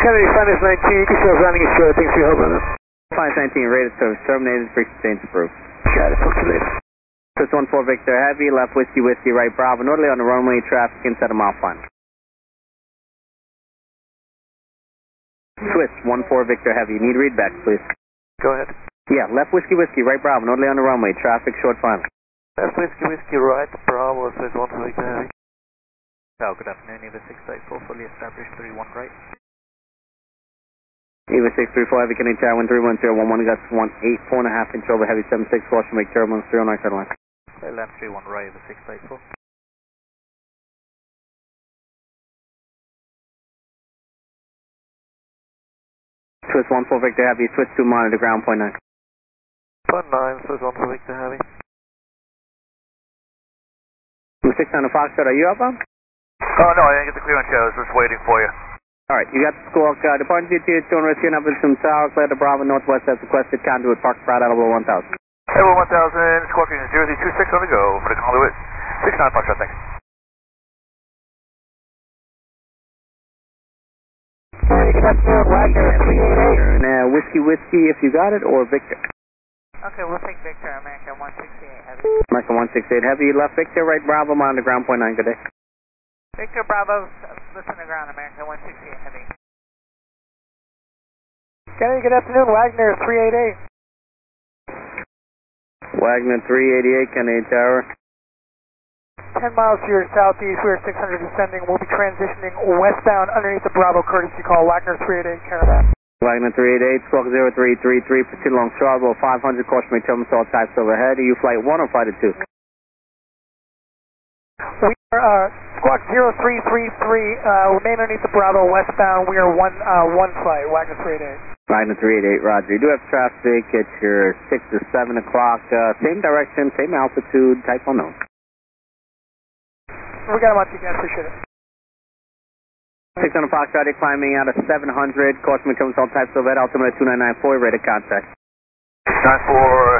Kennedy, Finance 19, you can show us landing and show. Thanks for your help, brother. Finance 19, radar service terminated, frequency change approved. Got it, talk to you later. Swiss 14 Victor Heavy, left Whiskey Whiskey, right Bravo, northerly on the runway, traffic inside of mile 5. Swiss 14 Victor Heavy, need readback, please. Go ahead. Yeah, left Whiskey Whiskey, right Bravo, northerly on the runway, traffic short final. Left Whiskey Whiskey, right Bravo, Swiss 14 Victor Heavy. Oh, good afternoon, Eva 684, fully established 31 right. Eva 634 Heavy, Canadian Tower 131011, got 4.5 inch over Heavy 76, caution, make turbulence 309 center line. Land 31 right, Eva 684. Swiss 14 Victor Heavy, switch to monitor ground point 9. Point 9, Swiss 14 Victor Heavy. 6 on the Foxtrot, are you outbound? Oh, no, I didn't get the clearance yet. I was just waiting for you. Alright, you got the squawk, departing GTH, doing rescue up in some tower, clear to Bravo, Northwest, as requested, conduit, park, Pride, out of 1000. Level 1000, Scorpion 0026 on the go for the conduit. 69 Foxtrot, thanks. Now, Whiskey Whiskey, if you got it, or Victor. Okay, we'll take Victor, America 168 Heavy. America 168 Heavy, left Victor, right Bravo, monitor ground point 9, good day. Victor Bravo, listen to ground, America 168 Heavy. Kennedy, good afternoon, Wagner 388. Wagner 388, Canadian Tower. 10 miles to your southeast, we are 600 descending. We'll be transitioning westbound underneath the Bravo courtesy call, Wagner 388, Caravan. Wagner 388, squawk 0333, proceed along Charlotte, 500, caution, make turbulence, all types overhead. Are you flight 1 or flight 2? We are squawk 0333, remain underneath the Bravo westbound. We are one flight, Wagner 388. Wagner 388, roger. You do have traffic at your 6 to 7 o'clock, same direction, same altitude, type unknown. We got him on TCAS, appreciate it. 6 on the Foxtrot, climbing out of 700, caution, make turbulence, all types overhead, altimeter 2994, rated contact. 94.